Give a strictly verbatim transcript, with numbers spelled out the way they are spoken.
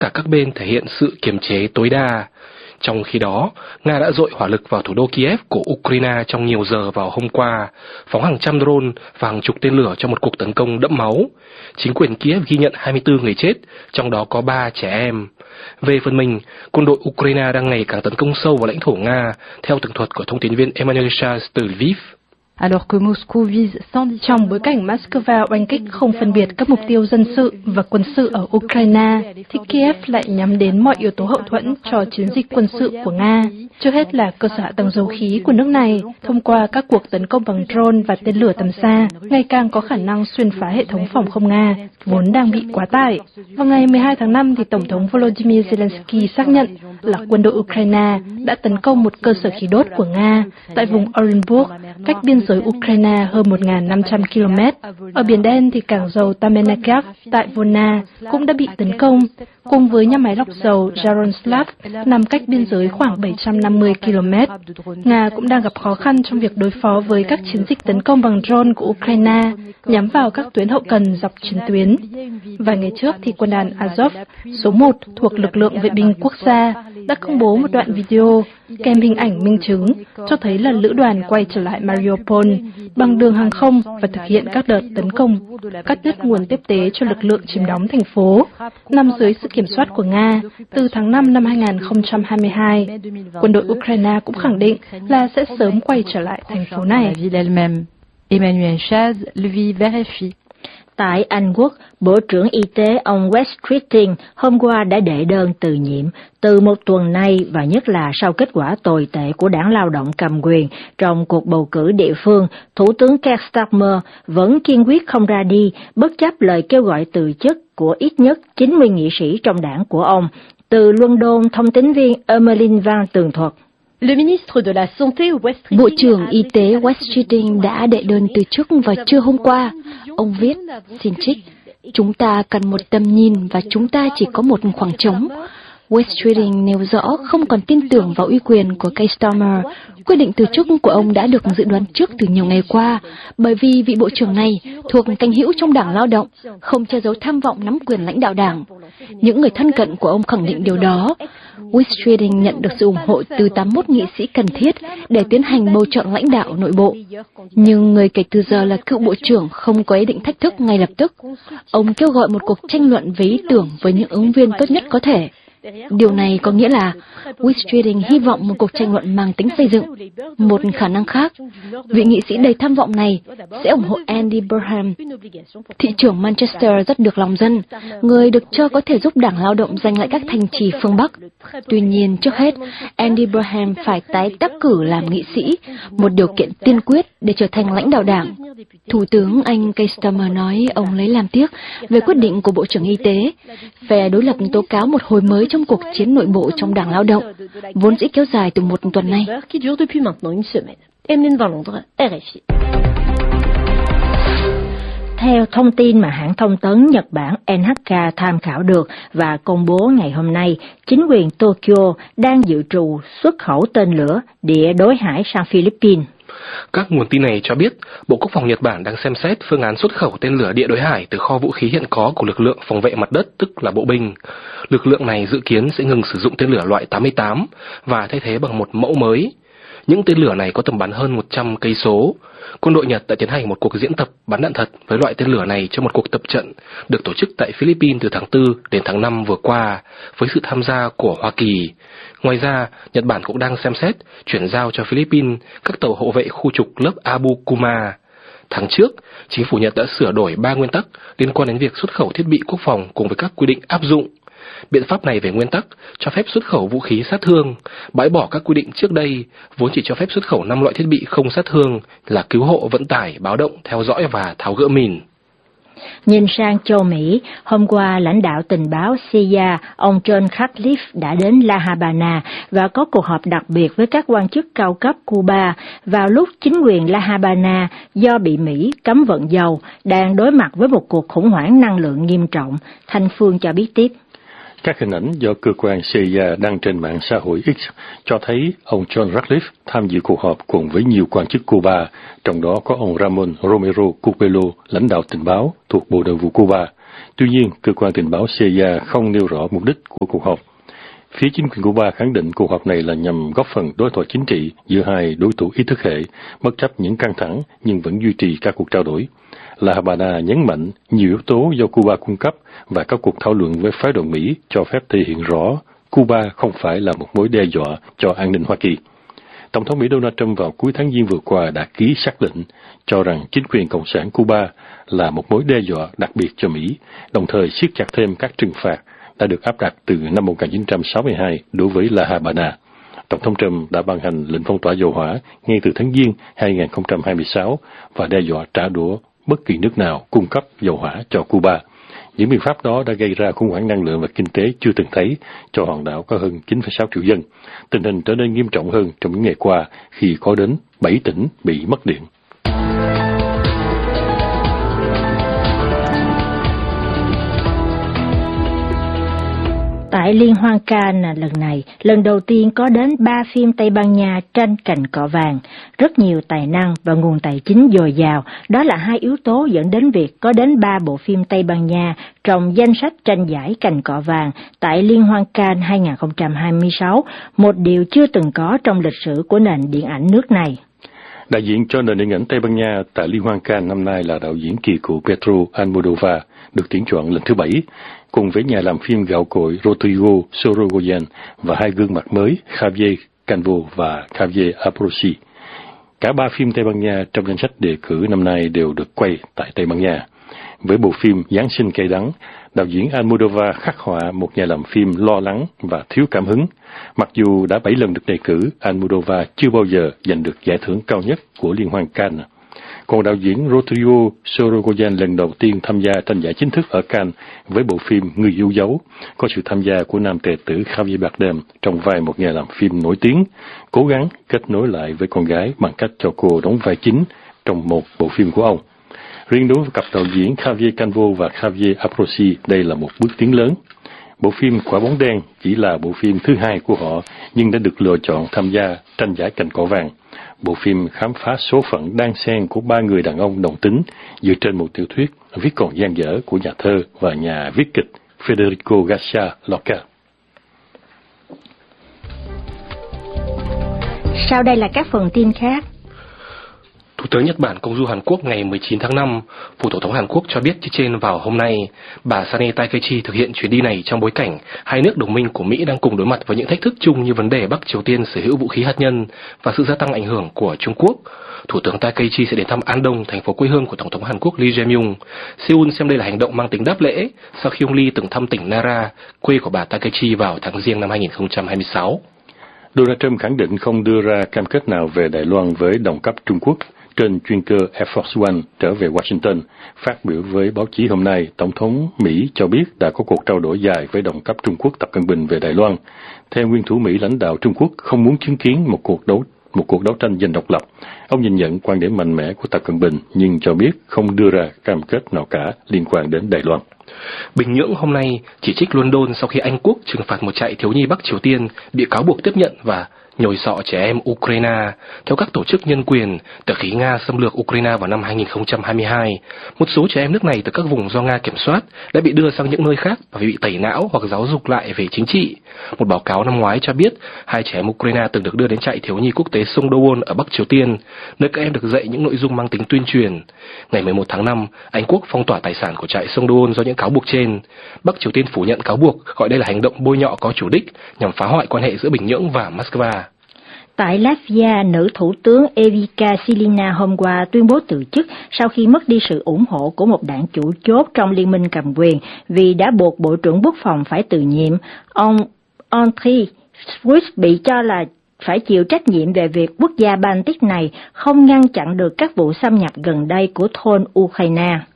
cả các bên thể hiện sự kiềm chế tối đa. Trong khi đó, Nga đã dội hỏa lực vào thủ đô Kiev của Ukraine trong nhiều giờ vào hôm qua, phóng hàng trăm drone và hàng chục tên lửa trong một cuộc tấn công đẫm máu. Chính quyền Kiev ghi nhận hai mươi tư người chết, trong đó có ba trẻ em. Về phần mình, quân đội Ukraine đang ngày càng tấn công sâu vào lãnh thổ Nga, theo tường thuật của thông tin viên Emmanuel Charles từ Lviv. Trong bối cảnh Moscow oanh kích không phân biệt các mục tiêu dân sự và quân sự ở Ukraine, thì Kiev lại nhắm đến mọi yếu tố hậu thuẫn cho chiến dịch quân sự của Nga. Trước hết là cơ sở hạ tầng dầu khí của nước này, thông qua các cuộc tấn công bằng drone và tên lửa tầm xa, ngày càng có khả năng xuyên phá hệ thống phòng không Nga, vốn đang bị quá tải. Vào ngày mười hai tháng năm, thì Tổng thống Volodymyr Zelensky xác nhận là quân đội Ukraine đã tấn công một cơ sở khí đốt của Nga tại vùng Orenburg, cách biên giới Ukraine hơn một nghìn năm trăm ki lô mét. Ở Biển Đen thì cảng dầu Tamenakov tại Volna cũng đã bị tấn công, cùng với nhà máy lọc dầu Yaroslav nằm cách biên giới khoảng bảy trăm năm mươi ki lô mét. Nga cũng đang gặp khó khăn trong việc đối phó với các chiến dịch tấn công bằng drone của Ukraine nhắm vào các tuyến hậu cần dọc chiến tuyến. Vài ngày trước thì quân đoàn Azov, số một thuộc lực lượng vệ binh quốc gia, đã công bố một đoạn video kèm hình ảnh minh chứng cho thấy là lữ đoàn quay trở lại Mariupol bằng đường hàng không và thực hiện các đợt tấn công, cắt đứt nguồn tiếp tế cho lực lượng chiếm đóng thành phố, nằm dưới sự kiểm soát của Nga từ tháng năm năm hai nghìn không trăm hai mươi hai. Quân đội Ukraine cũng khẳng định là sẽ sớm quay trở lại thành phố này. Emmanuel Charles, Lviv, R F I. Tại Anh Quốc, Bộ trưởng Y tế ông Wes Keating hôm qua đã đệ đơn từ nhiệm từ một tuần nay, và nhất là sau kết quả tồi tệ của đảng lao động cầm quyền trong cuộc bầu cử địa phương, Thủ tướng Keir Starmer vẫn kiên quyết không ra đi, bất chấp lời kêu gọi từ chức của ít nhất chín mươi nghị sĩ trong đảng của ông. Từ London, thông tín viên Emmeline Van tường thuật. Bộ trưởng Y tế Wes Keating đã đệ đơn từ chức vào trưa hôm qua. Ông viết, xin trích, chúng ta cần một tầm nhìn và chúng ta chỉ có một khoảng trống. Wes Keating nêu rõ không còn tin tưởng vào uy quyền của Keir Starmer. Quyết định từ chức của ông đã được dự đoán trước từ nhiều ngày qua, bởi vì vị bộ trưởng này thuộc cánh hữu trong đảng lao động, không che giấu tham vọng nắm quyền lãnh đạo đảng. Những người thân cận của ông khẳng định điều đó. Wes Keating nhận được sự ủng hộ từ tám mươi mốt nghị sĩ cần thiết để tiến hành bầu chọn lãnh đạo nội bộ. Nhưng người kể từ giờ là cựu bộ trưởng không có ý định thách thức ngay lập tức. Ông kêu gọi một cuộc tranh luận về ý tưởng với những ứng viên tốt nhất có thể. Điều này có nghĩa là Wes Keating hy vọng một cuộc tranh luận mang tính xây dựng. Một khả năng khác, vị nghị sĩ đầy tham vọng này sẽ ủng hộ Andy Burnham, thị trưởng Manchester rất được lòng dân, người được cho có thể giúp đảng lao động giành lại các thành trì phương Bắc. Tuy nhiên, trước hết, Andy Burnham phải tái đắc cử làm nghị sĩ, một điều kiện tiên quyết để trở thành lãnh đạo đảng. Thủ tướng Anh Keir Starmer nói ông lấy làm tiếc về quyết định của Bộ trưởng Y tế. Phe đối lập tố cáo một hồi mới trong cuộc chiến nội bộ trong đảng lao động, vốn dĩ kéo dài từ một tuần nay. Theo thông tin mà hãng thông tấn Nhật Bản en hát ca tham khảo được và công bố ngày hôm nay, chính quyền Tokyo đang dự trù xuất khẩu tên lửa địa đối hải sang Philippines. Các nguồn tin này cho biết, Bộ Quốc phòng Nhật Bản đang xem xét phương án xuất khẩu tên lửa địa đối hải từ kho vũ khí hiện có của lực lượng phòng vệ mặt đất, tức là bộ binh. Lực lượng này dự kiến sẽ ngừng sử dụng tên lửa loại tám mươi tám và thay thế bằng một mẫu mới. Những tên lửa này có tầm bắn hơn một trăm cây số. Quân đội Nhật đã tiến hành một cuộc diễn tập bắn đạn thật với loại tên lửa này trong một cuộc tập trận được tổ chức tại Philippines từ tháng tư đến tháng năm vừa qua, với sự tham gia của Hoa Kỳ. Ngoài ra, Nhật Bản cũng đang xem xét chuyển giao cho Philippines các tàu hộ vệ khu trục lớp Abu Kuma. Tháng trước, chính phủ Nhật đã sửa đổi ba nguyên tắc liên quan đến việc xuất khẩu thiết bị quốc phòng cùng với các quy định áp dụng. Biện pháp này về nguyên tắc cho phép xuất khẩu vũ khí sát thương, bãi bỏ các quy định trước đây vốn chỉ cho phép xuất khẩu năm loại thiết bị không sát thương là cứu hộ, vận tải, báo động, theo dõi và tháo gỡ mìn. Nhìn sang châu Mỹ, hôm qua lãnh đạo tình báo xê i a, ông John Ratcliffe đã đến La Habana và có cuộc họp đặc biệt với các quan chức cao cấp Cuba vào lúc chính quyền La Habana do bị Mỹ cấm vận dầu đang đối mặt với một cuộc khủng hoảng năng lượng nghiêm trọng. Thanh Phương cho biết tiếp. Các hình ảnh do cơ quan xê i a đăng trên mạng xã hội X cho thấy ông John Ratcliffe tham dự cuộc họp cùng với nhiều quan chức Cuba, trong đó có ông Ramon Romero Cupelo, lãnh đạo tình báo thuộc Bộ Nội vụ Cuba. Tuy nhiên, cơ quan tình báo xê i a không nêu rõ mục đích của cuộc họp. Phía chính quyền Cuba khẳng định cuộc họp này là nhằm góp phần đối thoại chính trị giữa hai đối thủ ý thức hệ, bất chấp những căng thẳng nhưng vẫn duy trì các cuộc trao đổi. La Habana nhấn mạnh nhiều yếu tố do Cuba cung cấp và các cuộc thảo luận với phái đoàn Mỹ cho phép thể hiện rõ Cuba không phải là một mối đe dọa cho an ninh Hoa Kỳ. Tổng thống Mỹ Donald Trump vào cuối tháng Giêng vừa qua đã ký xác lệnh cho rằng chính quyền Cộng sản Cuba là một mối đe dọa đặc biệt cho Mỹ, đồng thời siết chặt thêm các trừng phạt đã được áp đặt từ năm một nghìn chín trăm sáu mươi hai đối với La Habana. Tổng thống Trump đã ban hành lệnh phong tỏa dầu hỏa ngay từ tháng Giêng hai nghìn không trăm hai mươi sáu và đe dọa trả đũa bất kỳ nước nào cung cấp dầu hỏa cho Cuba. Những biện pháp đó đã gây ra khủng hoảng năng lượng và kinh tế chưa từng thấy cho hòn đảo có hơn chín phẩy sáu triệu dân. Tình hình trở nên nghiêm trọng hơn trong những ngày qua khi có đến bảy tỉnh bị mất điện. Tại Liên hoan Cannes lần này, lần đầu tiên có đến ba phim Tây Ban Nha tranh cành cọ vàng. Rất nhiều tài năng và nguồn tài chính dồi dào, đó là hai yếu tố dẫn đến việc có đến ba bộ phim Tây Ban Nha trong danh sách tranh giải cành cọ vàng tại Liên hoan Cannes hai nghìn không trăm hai mươi sáu, một điều chưa từng có trong lịch sử của nền điện ảnh nước này. Đại diện cho nền điện ảnh Tây Ban Nha tại Liên hoan Cannes năm nay là đạo diễn kỳ cựu Pedro Almodóvar, được tuyển chọn lần thứ bảy, cùng với nhà làm phim gạo cội Rodrigo Sorogoyen và hai gương mặt mới Javier Canvo và Javier Abrossi. Cả ba phim Tây Ban Nha trong danh sách đề cử năm nay đều được quay tại Tây Ban Nha. Với bộ phim Giáng sinh cay đắng, đạo diễn Almodóvar khắc họa một nhà làm phim lo lắng và thiếu cảm hứng. Mặc dù đã bảy lần được đề cử, Almodóvar chưa bao giờ giành được giải thưởng cao nhất của Liên hoan Cannes. Còn đạo diễn Rodrigo Sorogoyen lần đầu tiên tham gia tranh giải chính thức ở Cannes với bộ phim Người yêu dấu, có sự tham gia của nam tài tử Javier Bardem trong vai một nhà làm phim nổi tiếng, cố gắng kết nối lại với con gái bằng cách cho cô đóng vai chính trong một bộ phim của ông. Riêng đối với cặp đạo diễn Javier Canvo và Javier Abrossi, đây là một bước tiến lớn. Bộ phim Quả bóng đen chỉ là bộ phim thứ hai của họ, nhưng đã được lựa chọn tham gia tranh giải cành cọ vàng. Bộ phim khám phá số phận đan xen của ba người đàn ông đồng tính dựa trên một tiểu thuyết viết còn dang dở của nhà thơ và nhà viết kịch Federico Garcia Lorca. Sau đây là các phần tin khác. Thủ tướng Nhật Bản công du Hàn Quốc ngày mười chín tháng năm, Phủ Tổng thống Hàn Quốc cho biết trên vào hôm nay, bà Sane Takaichi thực hiện chuyến đi này trong bối cảnh hai nước đồng minh của Mỹ đang cùng đối mặt với những thách thức chung như vấn đề Bắc Triều Tiên sở hữu vũ khí hạt nhân và sự gia tăng ảnh hưởng của Trung Quốc. Thủ tướng Takaichi sẽ đến thăm Andong, thành phố quê hương của Tổng thống Hàn Quốc Lee Jae-myung. Seoul xem đây là hành động mang tính đáp lễ sau khi ông Lee từng thăm tỉnh Nara, quê của bà Takaichi vào tháng Giêng năm hai nghìn không trăm hai mươi sáu. Donald Trump khẳng định không đưa ra cam kết nào về Đài Loan với đồng cấp Trung Quốc. Trên chuyên cơ Air Force One trở về Washington, phát biểu với báo chí hôm nay, Tổng thống Mỹ cho biết đã có cuộc trao đổi dài với đồng cấp Trung Quốc Tập Cận Bình về Đài Loan. Theo nguyên thủ Mỹ, lãnh đạo Trung Quốc không muốn chứng kiến một cuộc đấu một cuộc đấu tranh giành độc lập. Ông nhìn nhận quan điểm mạnh mẽ của Tập Cận Bình, nhưng cho biết không đưa ra cam kết nào cả liên quan đến Đài Loan. Bình Nhưỡng hôm nay chỉ trích London sau khi Anh Quốc trừng phạt một trại thiếu nhi Bắc Triều Tiên bị cáo buộc tiếp nhận và nhồi sọ trẻ em Ukraine. Theo các tổ chức nhân quyền, từ khi Nga xâm lược Ukraine vào năm hai nghìn không trăm hai mươi hai, một số trẻ em nước này từ các vùng do Nga kiểm soát đã bị đưa sang những nơi khác và bị tẩy não hoặc giáo dục lại về chính trị. Một báo cáo năm ngoái cho biết hai trẻ em Ukraine từng được đưa đến trại thiếu nhi quốc tế Songdo-won ở Bắc Triều Tiên, nơi các em được dạy những nội dung mang tính tuyên truyền. Ngày mười một tháng năm, Anh Quốc phong tỏa tài sản của trại Songdo-won do những cáo buộc trên. Bắc Triều Tiên phủ nhận cáo buộc, gọi đây là hành động bôi nhọ có chủ đích nhằm phá hoại quan hệ giữa Bình Nhưỡng và Moscow. Tại Latvia, nữ thủ tướng Evika Silina hôm qua tuyên bố từ chức sau khi mất đi sự ủng hộ của một đảng chủ chốt trong liên minh cầm quyền vì đã buộc Bộ trưởng Quốc phòng phải từ nhiệm. Ông Andriy Sybiha bị cho là phải chịu trách nhiệm về việc quốc gia Baltic này không ngăn chặn được các vụ xâm nhập gần đây của thôn Ukraine.